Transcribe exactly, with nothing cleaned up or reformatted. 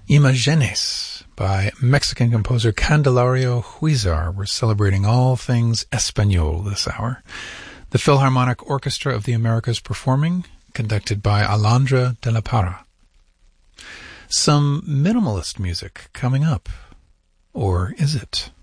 Imagenes by Mexican composer Candelario Huizar. We're celebrating all things Espanol this hour. The Philharmonic Orchestra of the Americas performing, conducted by Alondra de la Parra. Some minimalist music coming up. Or is it?